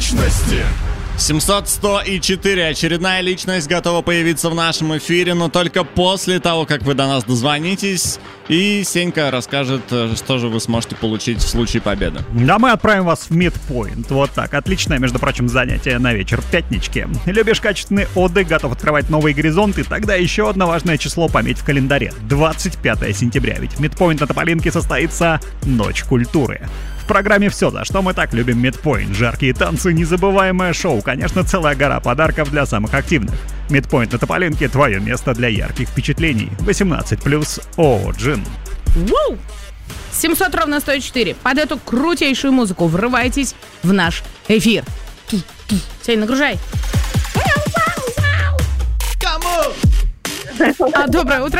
личности. 700, 100 и 4. Очередная личность готова появиться в нашем эфире, но только после того, как вы до нас дозвонитесь. И Сенька расскажет, что же вы сможете получить в случае победы. Да, мы отправим вас в Midpoint. Вот так. Отличное, между прочим, занятие на вечер пятнички. Любишь качественный отдых, готов открывать новые горизонты? Тогда еще одно важное число пометь в календаре. 25 сентября. Ведь в Midpoint на Тополинке состоится Ночь культуры. В программе «Все, за что мы так любим Midpoint». Жаркие танцы, незабываемое шоу, конечно, целая гора подарков для самых активных. Midpoint на Тополинке — твое место для ярких впечатлений. 18+, ООО «Джин». 700 ровно 104. Под эту крутейшую музыку врывайтесь в наш эфир. Сень, нагружай. Доброе утро.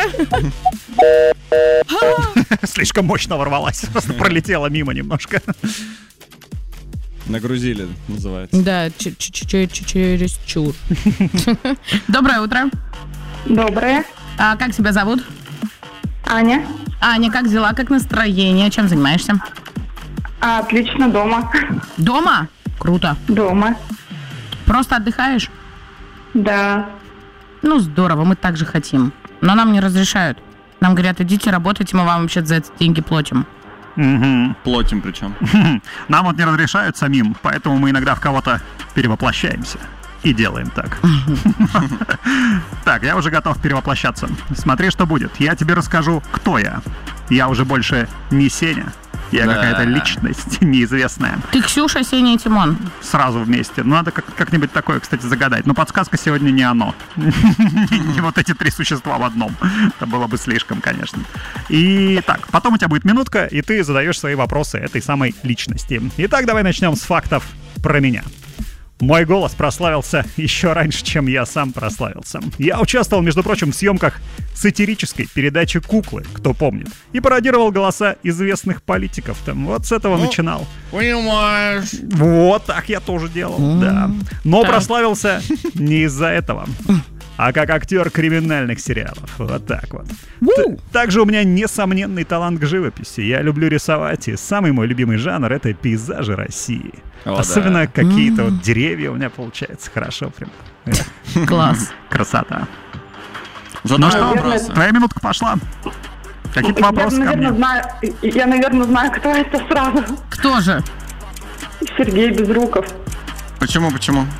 Слишком мощно ворвалась, просто пролетела мимо немножко. Нагрузили, называется. Да, чересчур. Доброе утро. Доброе. Как тебя зовут? Аня. Аня, как дела, как настроение? Чем занимаешься? Отлично, дома. Дома? Круто. Дома. Просто отдыхаешь? Да. Ну, здорово, мы так же хотим. Но нам не разрешают. Нам говорят, идите работайте, мы вам вообще за это деньги платим. Платим причем. Нам вот не разрешают самим, поэтому мы иногда в кого-то перевоплощаемся. И делаем так. Так, я уже готов перевоплощаться. Смотри, что будет. Я тебе расскажу, кто я. Я уже больше не Сеня. Я какая-то личность неизвестная. Ты Ксюша, Сеня и Тимон. Сразу вместе. Ну, надо как-нибудь такое, кстати, загадать. Но подсказка сегодня не оно. Не вот эти три существа в одном. Это было бы слишком, конечно. И так, потом у тебя будет минутка, и ты задаешь свои вопросы этой самой личности. Итак, давай начнем с фактов про меня. Мой голос прославился еще раньше, чем я сам прославился. Я участвовал, между прочим, в съемках сатирической передачи «Куклы», кто помнит, и пародировал голоса известных политиков. Там вот с этого начинал. Понимаешь. Вот так я тоже делал, да. Но прославился не из-за этого, а как актер криминальных сериалов. Вот так вот. Также у меня несомненный талант к живописи. Я люблю рисовать, и самый мой любимый жанр — это пейзажи России. Особенно какие-то вот деревья у меня получается хорошо прям. Класс. Красота. Ну что, твоя минутка пошла. Какие-то вопросы ко мне? Я, наверное, знаю, кто это сразу. Кто же? Сергей Безруков. Почему?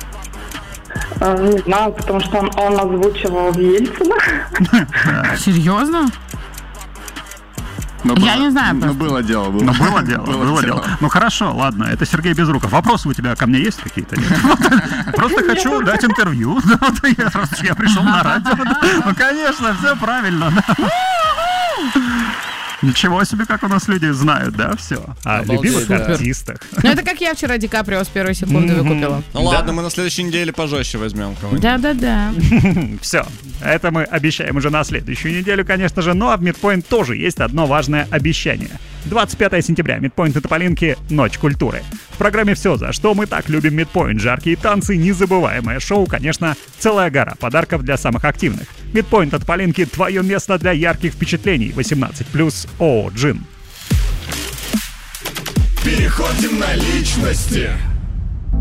Не знаю, потому что он озвучивал Ельцина. Серьезно? Я не знаю. Ну, было дело. Было дело. Ну, хорошо, ладно, это Сергей Безруков. Вопросы у тебя ко мне есть какие-то? Просто хочу дать интервью. Я пришел на радио. Ну, конечно, все правильно. Ничего себе, как у нас люди знают, да, все. О любимых артистах. Ну, это как я вчера Ди Каприо с первой секунды выкупила. Ну ладно, мы на следующей неделе пожестче возьмем кого-нибудь. Да. Все, это мы обещаем уже на следующую неделю, конечно же. Ну а в Midpoint тоже есть одно важное обещание. 25 сентября, Midpoint на Тополинке, Ночь культуры. В программе «Все, за что мы так любим Midpoint». Жаркие танцы, незабываемое шоу, конечно, целая гора подарков для самых активных. Midpoint на Тополинке — твое место для ярких впечатлений. 18+, ООО «Джин». Переходим на личности.